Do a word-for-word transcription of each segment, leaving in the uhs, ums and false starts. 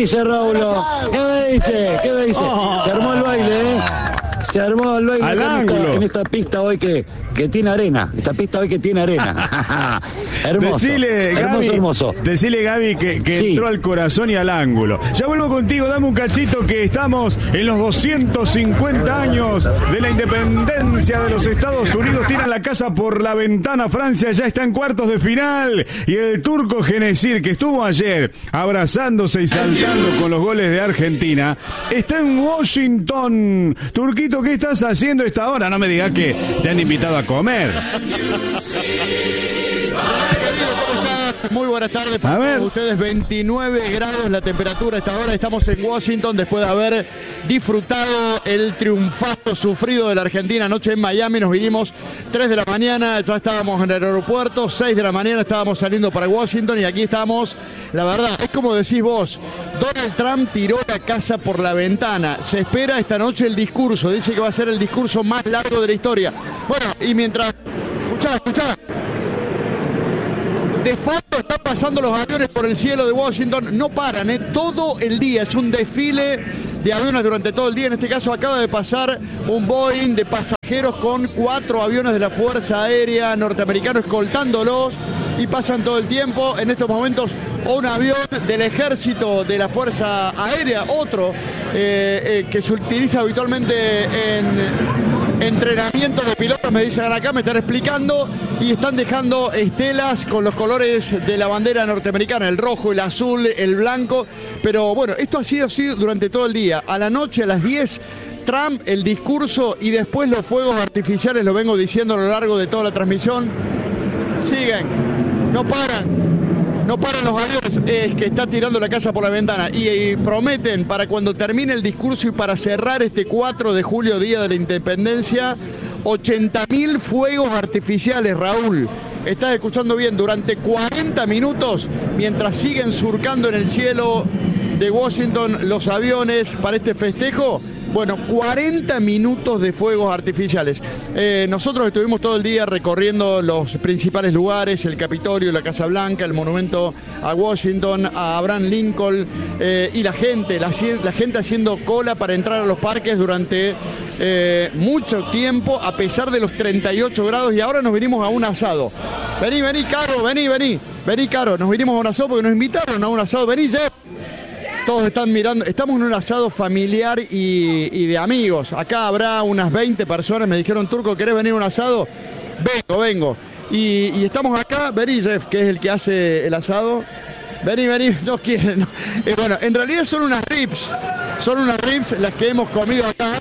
dice Raúl? ¿Qué me dice? ¿Qué me dice? Oh. Se armó el baile, ¿eh? Se armó el baile en esta, en esta pista hoy que, que tiene arena. Esta pista hoy que tiene arena. Hermoso. Decile, hermoso, Gaby, hermoso. Decile, Gaby, que, que sí. entró al corazón y al ángulo. Ya vuelvo contigo, dame un cachito que estamos en los doscientos cincuenta años de la independencia de los Estados Unidos. Tiran la casa por la ventana. Francia ya está en cuartos de final. Y el turco Genesir, que estuvo ayer abrazándose y saltando con los goles de Argentina, está en Washington. Turquito, ¿qué estás haciendo a esta hora? No me digas que te han invitado a comer. Muy buenas tardes para todos ustedes. veintinueve grados la temperatura a esta hora. Estamos en Washington después de haber disfrutado el triunfazo sufrido de la Argentina anoche en Miami. Nos vinimos tres de la mañana, ya estábamos en el aeropuerto. seis de la mañana estábamos saliendo para Washington y aquí estamos. La verdad, es como decís vos, Donald Trump tiró la casa por la ventana. Se espera esta noche el discurso. Dice que va a ser el discurso más largo de la historia. Bueno, y mientras... Escuchá, escuchá. De fondo están pasando los aviones por el cielo de Washington, no paran, ¿eh? Todo el día, es un desfile de aviones durante todo el día. En este caso acaba de pasar un Boeing de pasajeros con cuatro aviones de la Fuerza Aérea Norteamericana escoltándolos y pasan todo el tiempo. En estos momentos un avión del Ejército de la Fuerza Aérea, otro eh, eh, que se utiliza habitualmente en... entrenamiento de pilotos, me dicen acá, me están explicando, y están dejando estelas con los colores de la bandera norteamericana, el rojo, el azul, el blanco, pero bueno, esto ha sido así durante todo el día. A la noche, a las diez, Trump, el discurso y después los fuegos artificiales, lo vengo diciendo a lo largo de toda la transmisión, siguen, no paran. No paran los aviones, es que está tirando la casa por la ventana y, y prometen para cuando termine el discurso y para cerrar este cuatro de julio, Día de la Independencia, ochenta mil fuegos artificiales, Raúl. Estás escuchando bien, durante cuarenta minutos, mientras siguen surcando en el cielo de Washington los aviones para este festejo. Bueno, cuarenta minutos de fuegos artificiales. Eh, nosotros estuvimos todo el día recorriendo los principales lugares, el Capitolio, la Casa Blanca, el monumento a Washington, a Abraham Lincoln, eh, y la gente, la, la gente haciendo cola para entrar a los parques durante eh, mucho tiempo, a pesar de los treinta y ocho grados, y ahora nos vinimos a un asado. Vení, vení, Caro, vení, vení, vení, Caro, nos vinimos a un asado porque nos invitaron a un asado. Vení, Jeff. Todos están mirando, estamos en un asado familiar y, y de amigos. Acá habrá unas veinte personas, me dijeron, Turco, ¿querés venir a un asado? Vengo, vengo. Y, y estamos acá, vení, Jeff, que es el que hace el asado. Vení, vení, no quieren. No. Eh, bueno, en realidad son unas ribs, son unas ribs las que hemos comido acá.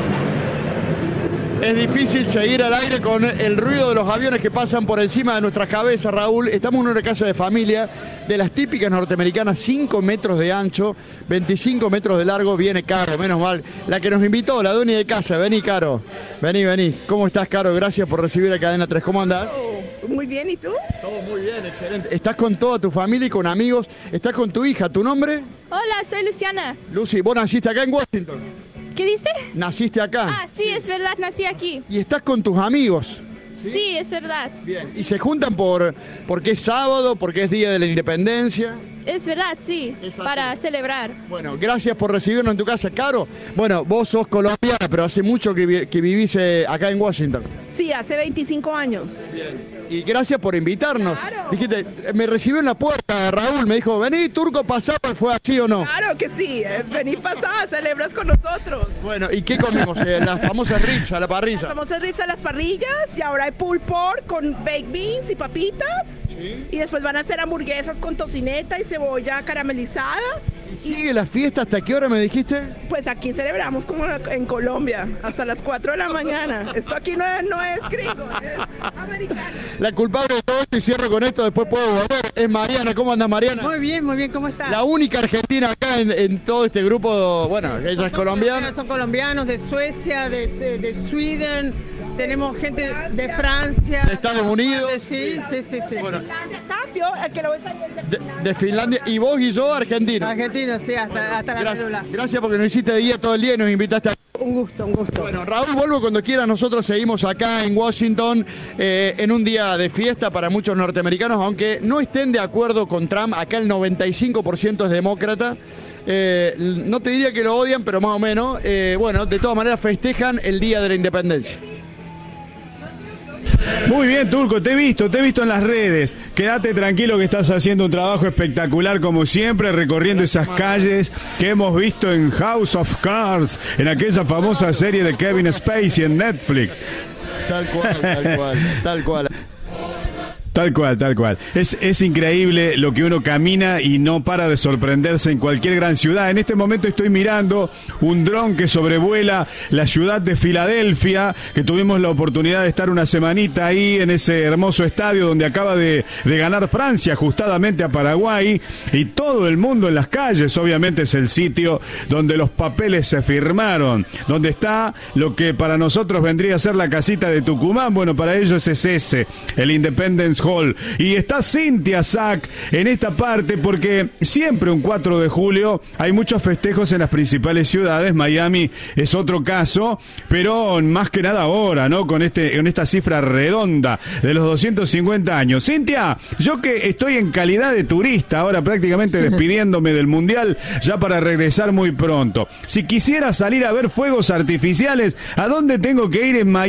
Es difícil seguir al aire con el ruido de los aviones que pasan por encima de nuestras cabezas, Raúl. Estamos en una casa de familia de las típicas norteamericanas, cinco metros de ancho, veinticinco metros de largo. Viene Caro, menos mal. La que nos invitó, la dueña de casa. Vení, Caro. Vení, vení. ¿Cómo estás, Caro? Gracias por recibir a Cadena tres. ¿Cómo andás? Oh, muy bien, ¿y tú? Todo muy bien, excelente. ¿Estás con toda tu familia y con amigos? ¿Estás con tu hija? ¿Tu nombre? Hola, soy Luciana. Lucy, ¿vos naciste acá en Washington? ¿Qué dice? ¿Naciste acá? Ah, sí, sí, es verdad, nací aquí. ¿Y estás con tus amigos? Sí, sí, es verdad. Bien, ¿y se juntan por porque es sábado, porque es Día de la Independencia? Es verdad, sí, es para celebrar. Bueno, gracias por recibirnos en tu casa. Caro, bueno, vos sos colombiana, pero hace mucho que, vi que vivís eh, acá en Washington. Sí, hace veinticinco años. Bien. Y gracias por invitarnos. Claro. Dijiste, me recibió en la puerta Raúl, me dijo, vení, Turco, pasá, ¿fue así o no? Claro que sí, eh, vení, pasá, celebras con nosotros. Bueno, ¿y qué comimos? Eh, las famosas ribs a la parrilla. Las famosas ribs a las parrillas, y ahora hay pulled pork con baked beans y papitas. Sí. Y después van a hacer hamburguesas con tocineta y cebolla caramelizada. ¿Y sigue la fiesta hasta qué hora me dijiste? Pues aquí celebramos como en Colombia, hasta las cuatro de la mañana. Esto aquí no es, no es gringo, es americano. La culpable de todo esto, y cierro con esto, después puedo volver, es Mariana. ¿Cómo anda, Mariana? Muy bien, muy bien, ¿cómo estás? La única argentina acá en, en todo este grupo, bueno, ella son es colombiana. Son colombianos, de Suecia, de, de Sweden, tenemos gente de Francia. De Estados Unidos. Sí, sí, sí, sí. Bueno, Tapio, el que lo ves ahí es de Finlandia. De, de Finlandia. Y vos y yo, argentinos. Argentinos, sí, hasta, bueno, hasta la gracias, célula. Gracias porque nos hiciste de día todo el día y nos invitaste a... Un gusto, un gusto. Bueno, Raúl, vuelvo cuando quieras. Nosotros seguimos acá en Washington eh, en un día de fiesta para muchos norteamericanos, aunque no estén de acuerdo con Trump. Acá el noventa y cinco por ciento es demócrata. Eh, no te diría que lo odian, pero más o menos. Eh, bueno, de todas maneras festejan el Día de la Independencia. Muy bien, Turco, te he visto, te he visto en las redes. Quédate tranquilo que estás haciendo un trabajo espectacular como siempre, recorriendo esas calles que hemos visto en House of Cards, en aquella famosa serie de Kevin Spacey en Netflix. Tal cual, tal cual, tal cual. Tal cual, tal cual. Es, es increíble lo que uno camina y no para de sorprenderse en cualquier gran ciudad. En este momento estoy mirando un dron que sobrevuela la ciudad de Filadelfia, que tuvimos la oportunidad de estar una semanita ahí en ese hermoso estadio donde acaba de, de ganar Francia ajustadamente a Paraguay, y todo el mundo en las calles. Obviamente es el sitio donde los papeles se firmaron, donde está lo que para nosotros vendría a ser la casita de Tucumán. Bueno, para ellos es ese, el Independence Hall. Y está Cintia Sack en esta parte porque siempre un cuatro de julio hay muchos festejos en las principales ciudades. Miami es otro caso, pero más que nada ahora, ¿no? Con este, con esta cifra redonda de los doscientos cincuenta años. Cintia, yo que estoy en calidad de turista ahora prácticamente despidiéndome del Mundial ya para regresar muy pronto. Si quisiera salir a ver fuegos artificiales, ¿a dónde tengo que ir en Miami?